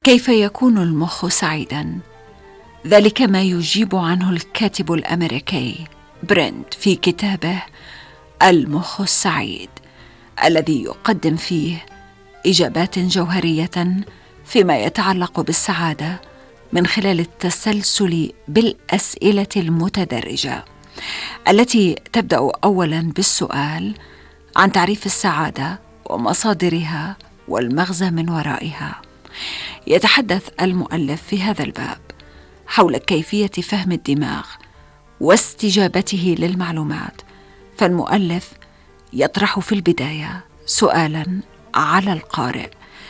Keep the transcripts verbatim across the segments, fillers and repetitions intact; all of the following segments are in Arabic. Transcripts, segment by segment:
كيف يكون المخ سعيدا؟ ذلك ما يجيب عنه الكاتب الأمريكي برنت في كتابه المخ السعيد، الذي يقدم فيه إجابات جوهرية فيما يتعلق بالسعادة من خلال التسلسل بالأسئلة المتدرجة التي تبدأ أولا بالسؤال عن تعريف السعادة ومصادرها والمغزى من ورائها. يتحدث المؤلف في هذا الباب حول كيفية فهم الدماغ واستجابته للمعلومات، فالمؤلف يطرح في البداية سؤالا على القارئ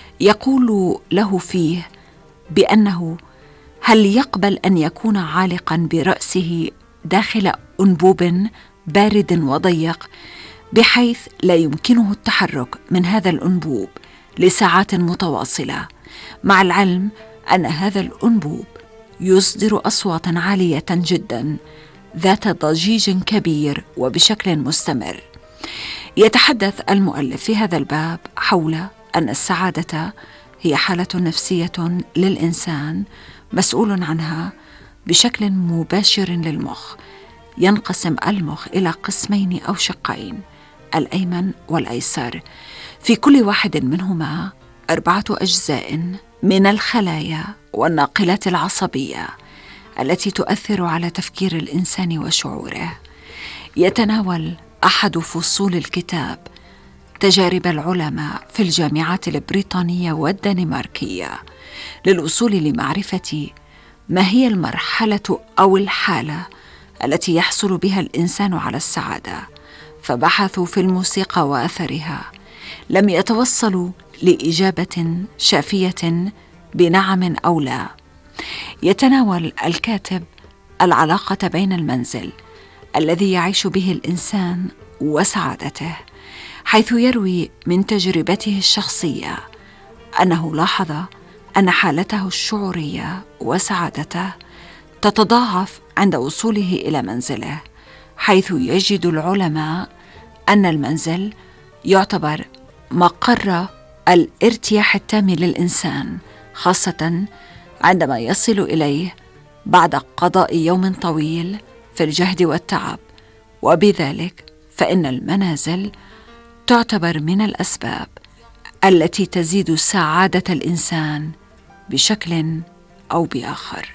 يقول له فيه بأنه هل يقبل أن يكون عالقا برأسه داخل أنبوب بارد وضيق بحيث لا يمكنه التحرك من هذا الأنبوب لساعات متواصلة، مع العلم أن هذا الأنبوب يصدر أصواتا عالية جدا ذات ضجيج كبير وبشكل مستمر. يتحدث المؤلف في هذا الباب حول أن السعادة هي حالة نفسية للإنسان مسؤول عنها بشكل مباشر للمخ. ينقسم المخ إلى قسمين أو شقين، الأيمن والأيسر، في كل واحد منهما أربعة أجزاء من الخلايا والناقلات العصبية التي تؤثر على تفكير الإنسان وشعوره. يتناول أحد فصول الكتاب تجارب العلماء في الجامعات البريطانية والدنماركية للوصول لمعرفة ما هي المرحلة أو الحالة التي يحصل بها الإنسان على السعادة، فبحثوا في الموسيقى وأثرها. لم يتوصلوا لإجابة شافية بنعم أو لا. يتناول الكاتب العلاقة بين المنزل الذي يعيش به الإنسان وسعادته، حيث يروي من تجربته الشخصية أنه لاحظ أن حالته الشعورية وسعادته تتضاعف عند وصوله إلى منزله، حيث يجد العلماء أن المنزل يعتبر مقر الارتياح التام للإنسان، خاصة عندما يصل إليه بعد قضاء يوم طويل في الجهد والتعب. وبذلك فإن المنازل تعتبر من الأسباب التي تزيد سعادة الإنسان بشكل أو بآخر.